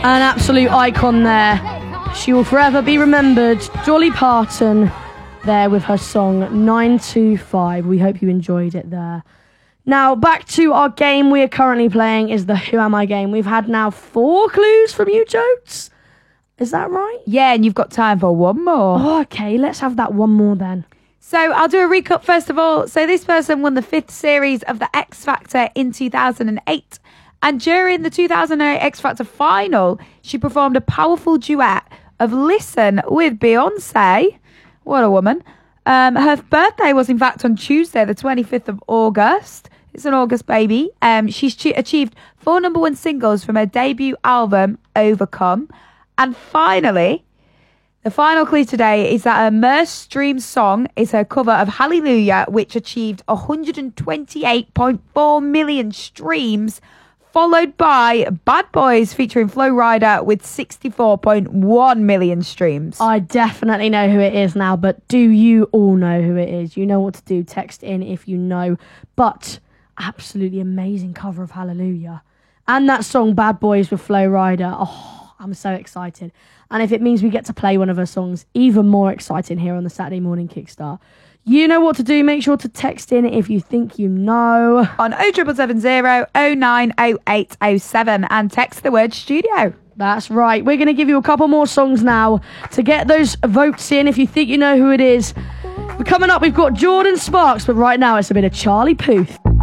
An absolute icon there. She will forever be remembered. Dolly Parton there with her song 925. We hope you enjoyed it there. Now, back to our game we are currently playing is the Who Am I game. We've had now 4 clues from you, Jotes. Is that right? Yeah, and you've got time for one more. Oh, okay, let's have that one more then. So I'll do a recap first of all. So this person won the 5th series of the X Factor in 2008. And during the 2008 X Factor final, she performed a powerful duet of Listen with Beyonce. What a woman. Her birthday was in fact on Tuesday, the 25th of August. It's an August baby. She's achieved 4 number 1 singles from her debut album, Overcome. And finally, the final clue today is that her most streamed song is her cover of Hallelujah, which achieved 128.4 million streams, followed by Bad Boys featuring Flo Rida with 64.1 million streams. I definitely know who it is now, but do you all know who it is? You know what to do. Text in if you know. But absolutely amazing cover of Hallelujah. And that song Bad Boys with Flo Rida. Oh, I'm so excited. And if it means we get to play one of her songs, even more exciting here on the Saturday Morning Kickstart. You know what to do. Make sure to text in if you think you know. On 0770 090807 and text the word studio. That's right. We're going to give you a couple more songs now to get those votes in if you think you know who it is. Coming up, we've got Jordan Sparks, but right now it's a bit of Charlie Puth.